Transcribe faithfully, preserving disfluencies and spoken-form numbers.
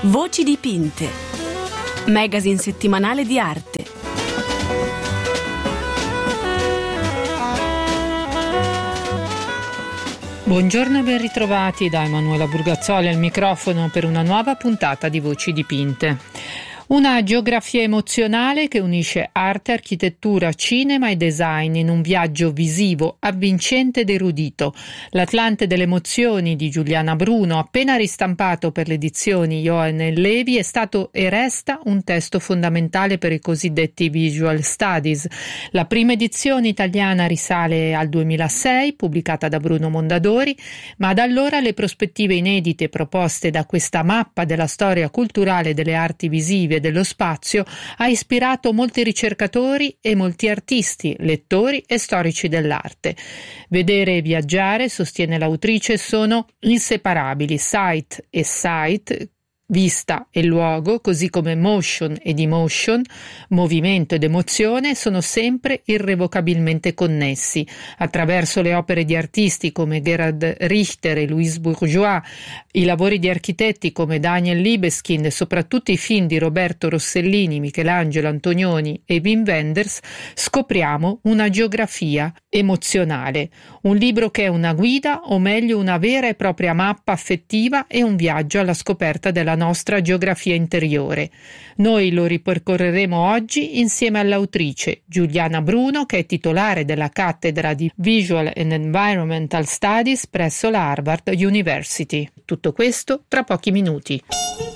Voci dipinte. Magazine settimanale di arte. Buongiorno e ben ritrovati da Emanuela Burgazzoli al microfono per una nuova puntata di Voci dipinte. Una geografia emozionale che unisce arte, architettura, cinema e design in un viaggio visivo, avvincente ed erudito. L'Atlante delle emozioni di Giuliana Bruno, appena ristampato per le edizioni Johan e Levi, è stato e resta un testo fondamentale per i cosiddetti visual studies. La prima edizione italiana risale al duemilasei, pubblicata da Bruno Mondadori, ma da allora le prospettive inedite proposte da questa mappa della storia culturale delle arti visive dello spazio ha ispirato molti ricercatori e molti artisti, lettori e storici dell'arte. Vedere e viaggiare, sostiene l'autrice, sono inseparabili. Sight e sight, vista e luogo, così come motion ed emotion, movimento ed emozione, sono sempre irrevocabilmente connessi. Attraverso le opere di artisti come Gerhard Richter e Louise Bourgeois, i lavori di architetti come Daniel Libeskind e soprattutto i film di Roberto Rossellini, Michelangelo Antonioni e Wim Wenders, scopriamo una geografia emozionale, un libro che è una guida, o meglio una vera e propria mappa affettiva e un viaggio alla scoperta della nostra geografia interiore. Noi lo ripercorreremo oggi insieme all'autrice Giuliana Bruno, che è titolare della cattedra di Visual and Environmental Studies presso la Harvard University. Tutto questo tra pochi minuti.